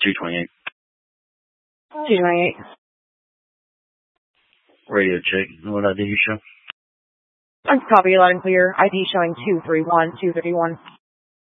228. 228. Radio check. What ID you show? I'm copy loud and clear. ID showing 231, 231.